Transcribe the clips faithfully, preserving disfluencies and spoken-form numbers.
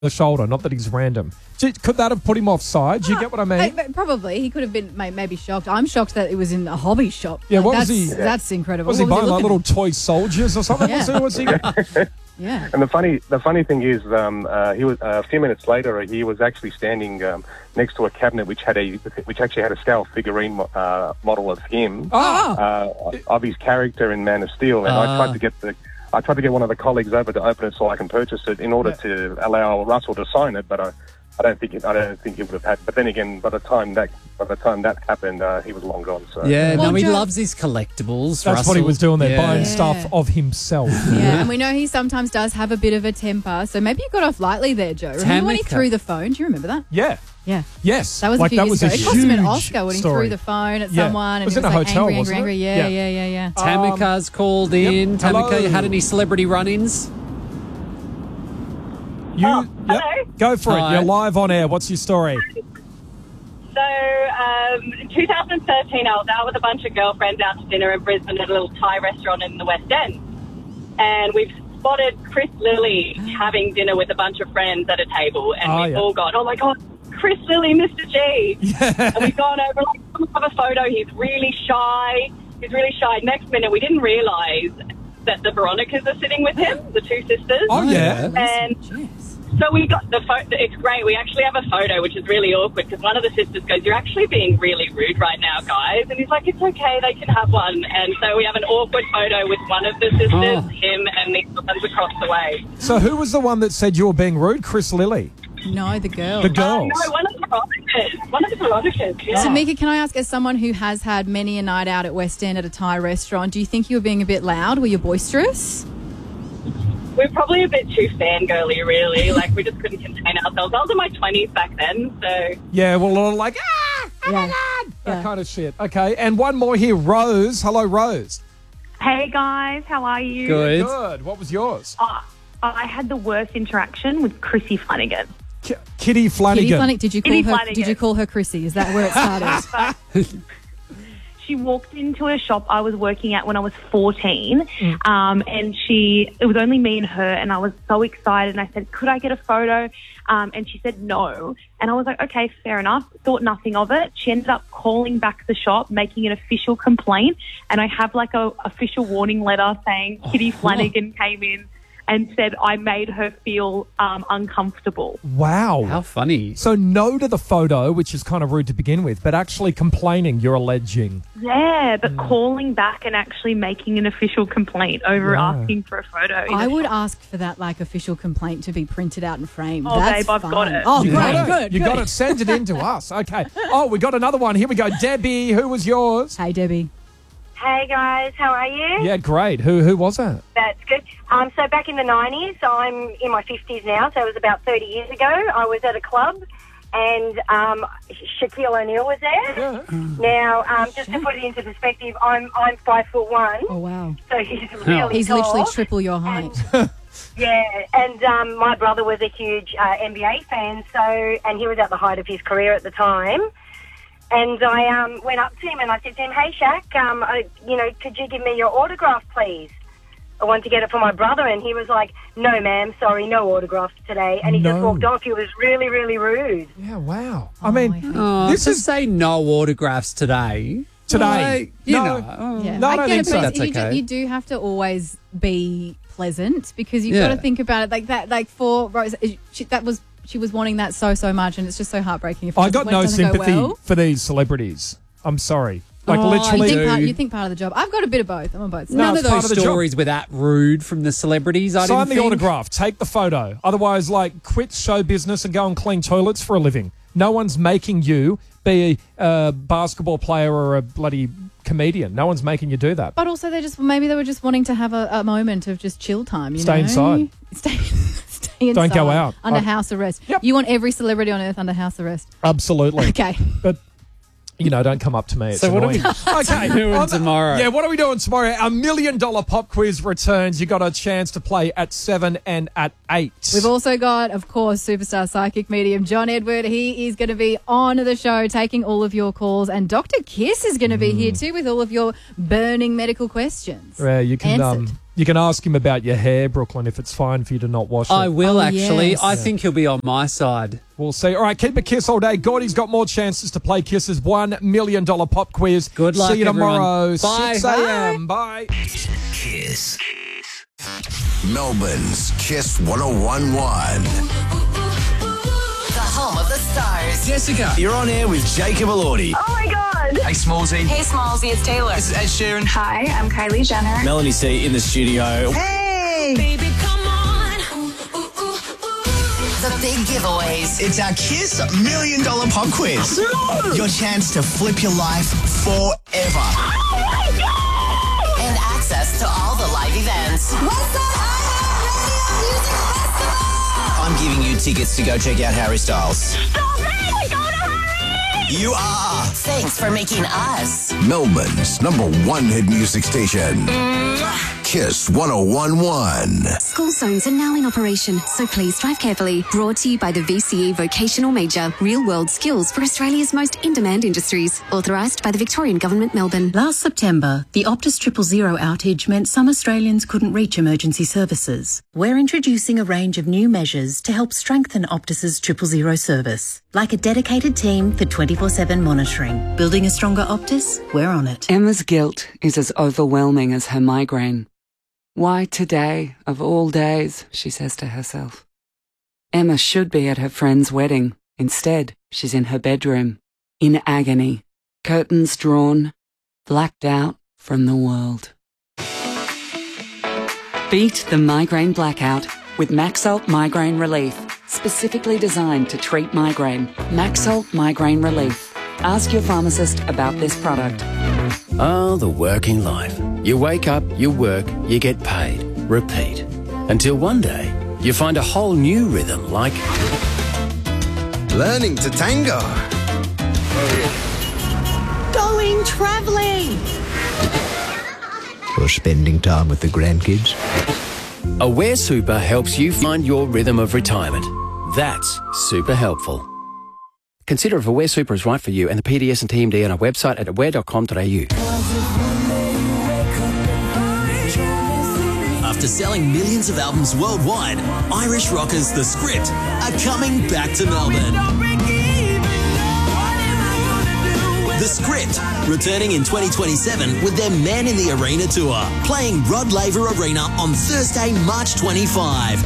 the shoulder. Not that he's random. Gee, could that have put him offside? Do you get what I mean? Uh, probably. He could have been may- maybe shocked. I'm shocked that it was in a hobby shop. Yeah, Like, what was that's, he- That's incredible. Was he What buying like looking little toy soldiers or something? Yeah. Was he? Was he? Yeah. And the funny, the funny thing is, um, uh, he was uh, a few minutes later. He was actually standing um, next to a cabinet which had a, which actually had a scale figurine mo- uh, model of him, Oh. uh, of his character in Man of Steel. And I Ah. tried to get the, I tried to get one of the colleagues over to open it so I can purchase it in order Yeah. to allow Russell to sign it. But I, I don't think, it, I don't think he would have had. But then again, by the time that, by the time that happened, uh, he was long gone. So Yeah, Well, no, he Joe- loves his collectibles. That's what he Russell. was doing there, Yeah. buying Yeah. stuff of himself. Yeah, and we know he sometimes does have a bit of a temper. So maybe you got off lightly there, Joe. Remember when he Tamika. threw the phone? Do you remember that? Yeah. Yeah. Yes. That was like a few that years was ago. a It cost him an huge Oscar when he story. threw the phone at Yeah. someone and It was he in was a like hotel, angry, wasn't angry, it? angry. Yeah, Yeah. yeah, yeah, yeah. Tamika's called in. Yep. Tamika, Hello. you had any celebrity run-ins? You, Oh, yep. hello. Go for Hi. it. You're live on air. What's your story? So, um, in two thousand thirteen, I was out with a bunch of girlfriends out to dinner in Brisbane at a little Thai restaurant in the West End. And we've spotted Chris Lilly having dinner with a bunch of friends at a table. And Oh, we've yeah. all gone, oh, my God, Chris Lilly, Mister G. And we've gone over, like, "Come have a photo. He's really shy. He's really shy. Next minute, we didn't realise that the Veronicas are sitting with him, the two sisters. Oh, yeah. And Jeez. so we got the photo. It's great. We actually have a photo, which is really awkward because one of the sisters goes, "You're actually being really rude right now, guys." And he's like, "It's okay. They can have one." And so we have an awkward photo with one of the sisters, Oh. him, and the other ones across the way. So who was the one that said you were being rude? Chris Lilly. No, the girl. The Oh, girls. no, one of the Veronicas. One of the Veronicas. Yeah. So, Mika, can I ask, as someone who has had many a night out at West End at a Thai restaurant, do you think you were being a bit loud? Were you boisterous? We're probably a bit too fangirly, really. Like, we just couldn't contain ourselves. I was in my twenties back then, so... Yeah, well, a lot of like, ah, oh my Yeah. God, that Yeah. kind of shit. Okay, and one more here, Rose. Hello, Rose. Hey guys, how are you? Good. Good. What was yours? Oh, I had the worst interaction with Chrissy Flanagan. K- Kitty Flanagan. Kitty Flanagan. Did you call Kitty her? Flanagan. Did you call her Chrissy? Is that where it started? She walked into a shop I was working at when I was fourteen, Mm. um, and she it was only me and her, and I was so excited. And I said, "Could I get a photo?" Um, and she said no, and I was like, "Okay, fair enough." Thought nothing of it. She ended up calling back the shop, making an official complaint, and I have like a official warning letter saying Kitty Flanagan came in and said I made her feel um, uncomfortable. Wow. How funny. So no to the photo, which is kind of rude to begin with, but actually complaining, you're alleging. Yeah, but calling back and actually making an official complaint over Yeah. asking for a photo. in I a would shop. ask for that like official complaint to be printed out and framed. Oh, That's babe, I've fun. got it. Oh, You great, got it. good. You good. got it. Send it in to us. Okay. Oh, we got another one. Here we go. Debbie, who was yours? Hey, Debbie. Hey guys, how are you? Yeah, great. Who who was that? That's good. Um, so back in the nineties, I'm in my fifties now, so it was about thirty years ago. I was at a club and um, Shaquille O'Neal was there. Yeah. Now, um, just to put it into perspective, I'm I'm five foot one, Oh, wow. so he's really He's tall. literally triple your height. Yeah, and um, my brother was a huge uh, N B A fan, so and he was at the height of his career at the time. And I um, went up to him and I said to him, "Hey, Shaq, um, I, you know, could you give me your autograph, please? I want to get it for my brother." And he was like, "No, ma'am, sorry, no autographs today." And he just No. walked off. He was really, really rude. Yeah, wow. Oh, I mean, my God. Oh, This this is- is say no autographs today. Today. Like, you No. know. oh. Yeah, No, I I don't get think it, so. but That's you, okay. do, you do have to always be pleasant because you've Yeah. got to think about it like that. Like for Rose, she, that was she was wanting that so so much, and it's just so heartbreaking. If it I just got went- no doesn't go sympathy well. for these celebrities. I'm sorry. Like Oh, I You literally. think, do. part, you think part of the job? I've got a bit of both. I'm on both sides. No, None it's of part those of the job. stories were that rude from the celebrities. I Sign didn't the think. autograph. Take the photo. Otherwise, like, quit show business and go and clean toilets for a living. No one's making you be a uh, basketball player or a bloody comedian. No one's making you do that. But also, they just maybe they were just wanting to have a, a moment of just chill time. You Stay know? inside. Stay, stay inside. Don't go out. under I- house arrest. Yep. You want every celebrity on earth under house arrest. Absolutely. Okay. But, you know, don't come up to me. It's So what are annoying. we okay. doing On the- tomorrow? Yeah, what are we doing tomorrow? Our million dollar pop quiz returns. You got a chance to play at seven and at eight. We've also got, of course, superstar psychic medium John Edward. He is going to be on the show taking all of your calls. And Doctor Kiss is going to be here too with all of your burning medical questions. Yeah, you can um, Answered. You can ask him about your hair, Brooklyn, if it's fine for you to not wash it. I will, Oh, actually. yes. I think he'll be on my side. We'll see. All right, keep a kiss all day. Gordy's got more chances to play Kiss's one million dollars pop quiz. Good luck, See you tomorrow, everyone. Bye. six a.m. Bye. Kiss. Melbourne's Kiss one oh one point one. The home of the stars. Jessica, you're on air with Jacob Elordi. Oh my God. Hey, Smallsy. Hey, Smallsy, it's Taylor. This is Ed Sheeran. Hi, I'm Kylie Jenner. Melanie C in the studio. Hey! Baby, come on. The big giveaways. It's our Kiss Million Dollar Pop Quiz. Your chance to flip your life forever. And access to all the live events. What's up, I'm giving you tickets to go check out Harry Styles. Stop it! We're going to hurry! You are. Thanks for making us. Melbourne's number one hit music station. Kiss one oh one point one. School zones are now in operation, so please drive carefully. Brought to you by the V C E Vocational Major. Real-world skills for Australia's most in-demand industries. Authorised by the Victorian Government, Melbourne. Last September, the Optus Triple Zero outage meant some Australians couldn't reach emergency services. We're introducing a range of new measures to help strengthen Optus's Triple Zero service, like a dedicated team for twenty-four seven monitoring. Building a stronger Optus? We're on it. Emma's guilt is as overwhelming as her migraine. Why today, of all days, she says to herself. Emma should be at her friend's wedding. Instead, she's in her bedroom, in agony, curtains drawn, blacked out from the world. Beat the migraine blackout with Maxalt Migraine Relief, specifically designed to treat migraine. Maxalt Migraine Relief. Ask your pharmacist about this product. Ah, the working life. You wake up, you work, you get paid. Repeat. Until one day, you find a whole new rhythm like... Learning to tango. Going travelling. Or spending time with the grandkids. Aware Super helps you find your rhythm of retirement. That's super helpful. Consider if Aware Super is right for you and the P D S and T M D on our website at aware dot com dot a u. After selling millions of albums worldwide, Irish rockers The Script are coming back to Melbourne. The Script, returning in twenty twenty-seven with their Man in the Arena tour, playing Rod Laver Arena on Thursday, March twenty-fifth.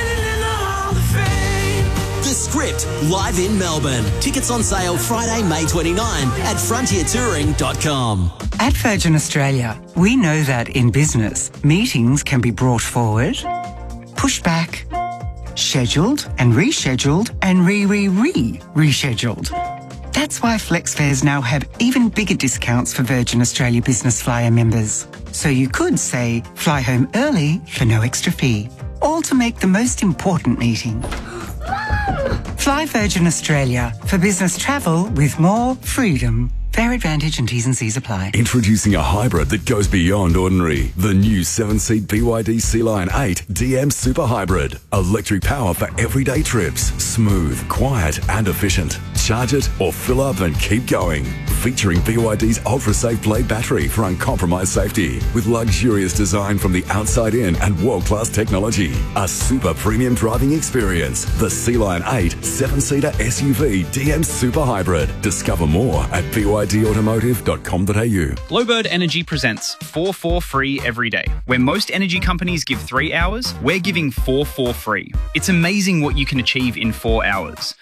The Script, live in Melbourne. Tickets on sale Friday, May twenty-ninth at frontier touring dot com. At Virgin Australia, we know that in business, meetings can be brought forward, pushed back, scheduled and rescheduled and re-re-re-rescheduled. That's why FlexFares now have even bigger discounts for Virgin Australia Business Flyer members. So you could say, fly home early for no extra fee, all to make the most important meeting. Fly Virgin Australia for business travel with more freedom. Fair advantage and T's and C's apply. Introducing a hybrid that goes beyond ordinary. The new seven-seat B Y D Sea Lion eight D M Super Hybrid. Electric power for everyday trips. Smooth, quiet and efficient. Charge it or fill up and keep going. Featuring B Y D's ultra-safe blade battery for uncompromised safety. With luxurious design from the outside in and world-class technology. A super premium driving experience. The Sea Lion eight seven-seater S U V D M Super Hybrid. Discover more at b y d automotive dot com dot a u. Glowbird Energy presents four four free every day. Where most energy companies give three hours, we're giving four four free. It's amazing what you can achieve in four hours.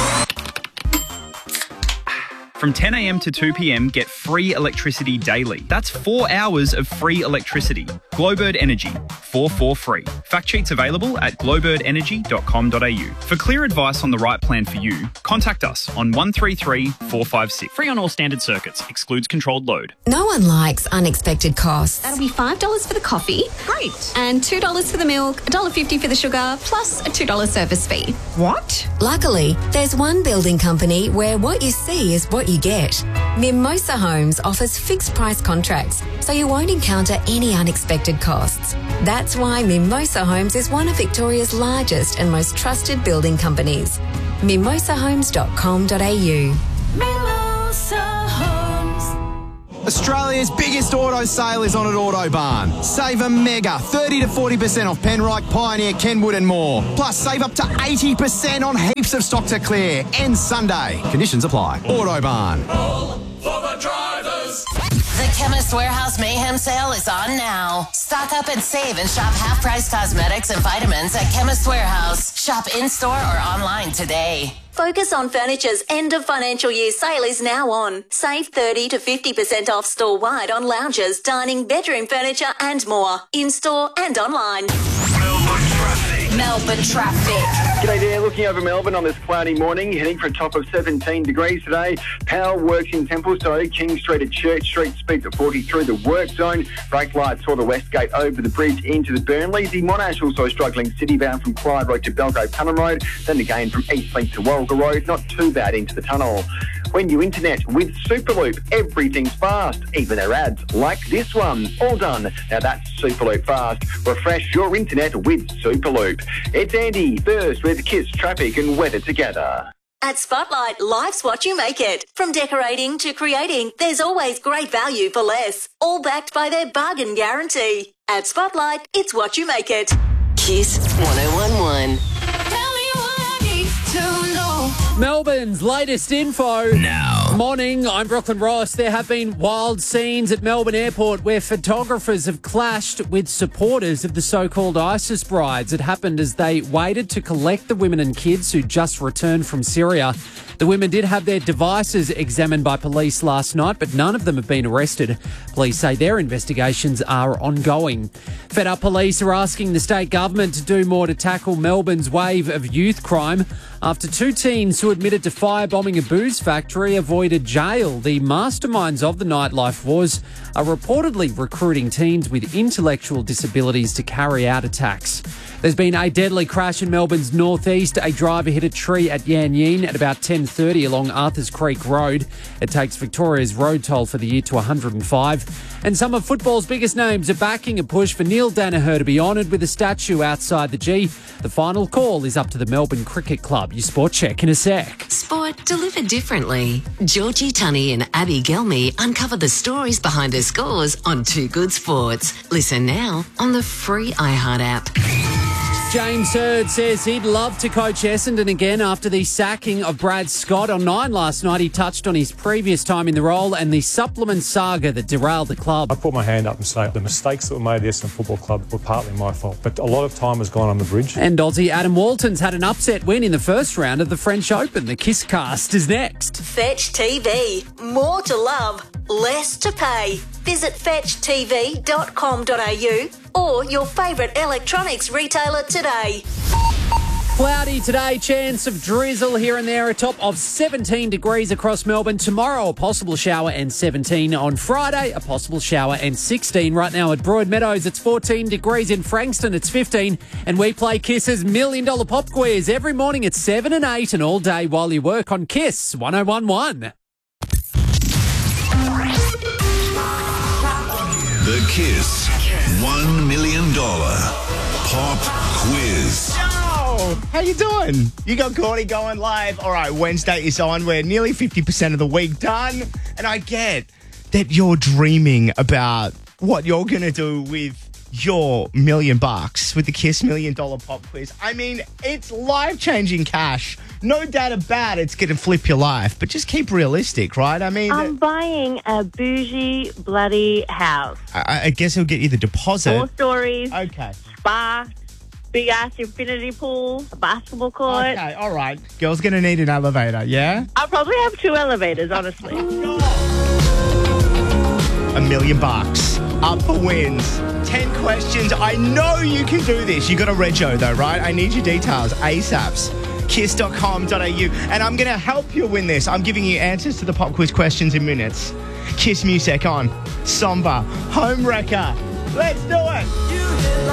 From ten a m to two p m, get free electricity daily. That's four hours of free electricity. Glowbird Energy, four four free. Fact sheets available at glowbird energy dot com dot a u. For clear advice on the right plan for you, contact us on one three three, four five six. Free on all standard circuits. Excludes controlled load. No one likes unexpected costs. That'll be five dollars for the coffee. Great. And two dollars for the milk, one dollar fifty for the sugar, plus a two dollars service fee. What? Luckily, there's one building company where what you see is what you get. Mimosa Homes offers fixed price contracts, so you won't encounter any unexpected costs. That's why Mimosa Homes is one of Victoria's largest and most trusted building companies. mimosa homes dot com dot a u. Mimosa Homes. Australia's biggest auto sale is on at Autobarn. Save a mega thirty to forty percent off Penrite, Pioneer, Kenwood and more. Plus, save up to eighty percent on heaps of stock to clear. Ends Sunday. Conditions apply. Autobarn. All for the drivers. The Chemist Warehouse Mayhem Sale is on now. Stock up and save and shop half-price cosmetics and vitamins at Chemist Warehouse. Shop in-store or online today. Focus on Furniture's end of financial year sale is now on. Save thirty to fifty percent off store-wide on lounges, dining, bedroom furniture and more. In-store and online. Melbourne traffic. G'day there, looking over Melbourne on this cloudy morning, heading for a top of seventeen degrees today. Power works in Templestowe, King Street at Church Street, speeds at forty through the work zone. Brake lights for the West Gate over the bridge into the Burnley. The Monash also struggling city-bound from Clyde Road to Belgrave Tunnel Road, then again from Eastlink to Walga Road, not too bad into the tunnel. When you internet with Superloop, everything's fast, even their ads, like this one. All done. Now that's Superloop fast. Refresh your internet with Superloop. It's Andy, first with Kiss, traffic and weather together. At Spotlight, life's what you make it. From decorating to creating, there's always great value for less. All backed by their bargain guarantee. At Spotlight, it's what you make it. Kiss one oh one one. Melbourne's latest info. Now. Morning, I'm Brooklyn Ross. There have been wild scenes at Melbourne Airport where photographers have clashed with supporters of the so-called ISIS brides. It happened as they waited to collect the women and kids who just returned from Syria. The women did have their devices examined by police last night, but none of them have been arrested. Police say their investigations are ongoing. Fed up police are asking the state government to do more to tackle Melbourne's wave of youth crime. After two teens who admitted to firebombing a booze factory avoided jail, the masterminds of the nightlife wars are reportedly recruiting teens with intellectual disabilities to carry out attacks. There's been a deadly crash in Melbourne's northeast. A driver hit a tree at Yan Yean at about ten thirty along Arthurs Creek Road. It takes Victoria's road toll for the year to one hundred five. And some of football's biggest names are backing a push for Neil Danaher to be honoured with a statue outside the G. The final call is up to the Melbourne Cricket Club. Your sport check in a sec. Sport delivered differently. Georgie Tunney and Abby Gelmy uncover the stories behind her scores on Too Good Sports. Listen now on the free iHeart app. James Hird says he'd love to coach Essendon again after the sacking of Brad Scott. On Nine last night, he touched on his previous time in the role and the supplement saga that derailed the club. I put my hand up and say the mistakes that were made at Essendon Football Club were partly my fault, but a lot of time has gone on the bridge. And Aussie Adam Walton's had an upset win in the first round of the French Open. The Kiss Cast is next. Fetch T V. More to love, less to pay. Visit fetch t v dot com dot a u or your favourite electronics retailer today. Cloudy today, chance of drizzle here and there, a top of seventeen degrees across Melbourne. Tomorrow, a possible shower and seventeen. On Friday, a possible shower and sixteen. Right now at Broadmeadows, it's fourteen degrees. In Frankston, it's fifteen. And we play Kiss's Million Dollar Pop Quiz every morning at seven and eight and all day while you work on Kiss one oh one one. The Kiss one million dollars Pop Quiz. Yo, how you doing? You got Gordy going live. All right, Wednesday is on. We're nearly fifty percent of the week done. And I get that you're dreaming about what you're going to do with your million bucks with the Kiss Million Dollar Pop Quiz. I mean, it's life-changing cash. No doubt about it, it's going to flip your life. But just keep realistic, right? I mean... I'm buying a bougie, bloody house. I, I guess it'll get you the deposit. Four stories. Okay. Spa. Big-ass infinity pool. A basketball court. Okay, all right. Girl's going to need an elevator, yeah? I'll probably have two elevators, honestly. A million bucks. Up for wins. Ten questions. I know you can do this. You got a rego though, right? I need your details. ASAPs. kiss dot com dot a u. And I'm going to help you win this. I'm giving you answers to the pop quiz questions in minutes. Kiss music on. Somber. Home wrecker. Let's do it.